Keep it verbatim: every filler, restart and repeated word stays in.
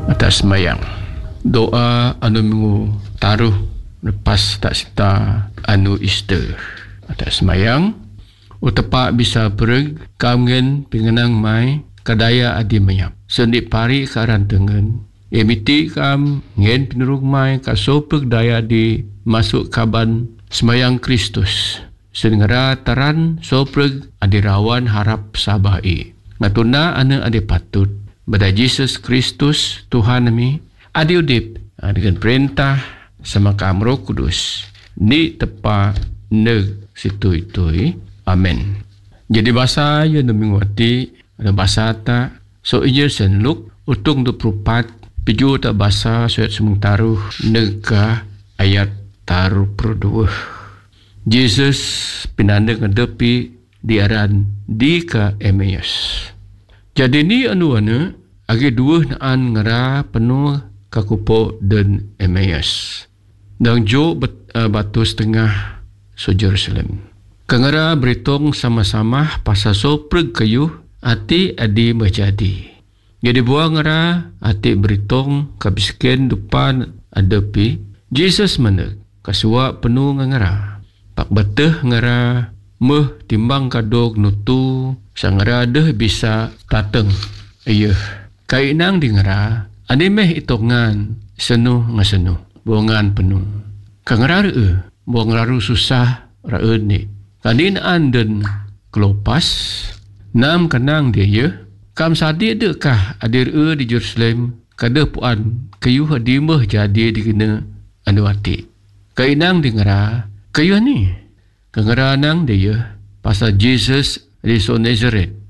atas semayang. Doa anu minggu taruh lepas tak sita anu Easter atas semayang. Utepak bisa pereg kamgen pengenang mai kadaya adi mayap. Sendik pari karan tengen. Emiti kam ngen penurung mai kasopeg daya di masuk kaban semayang Kristus. Senengara taran sopreg adi rawan harap sabai. Ngatuna ane adi patut. Bada Jesus Kristus Tuhan kami adi udip dengan perintah sama Roh Kudus. Ni tepa neg situ itu. Amen. Jadi bahasa yang mingguati ada bahasa tak so inya senluk utung dua puluh empat piju tak bahasa suat semung taruh nega ayat taruh perdua. Jesus pinanda ngadepi diaran di ke Emmaus. Jadi ni anu anu agi dua naan ngara penuh kakupo dan Emmaus. Dan jo bet, uh, batu setengah so Jerusalem. Kengara beritong sama-sama pasal sopreg kayu ati adi menjadi. Jadi buang ngara ati beritong kabisken depan adepi Jesus mana kasua penuh ngara. Pak beteh ngara meh timbang kadog nutu sangara deh bisa tateng. Iya. Kainang di ngara adi meh itongan senuh ngasenuh. Buangan penuh. Kengara reu buang raru susah reu ni. Kaninaan dan kelopas nam kenang dia ya. Kam sadi dekah adir e di Jerusalem kada puan kayu hadimah jadi dikena anu ati. Kainang dengara kayu ni. Kengara nang dia pasal Jesus di so Nazareth.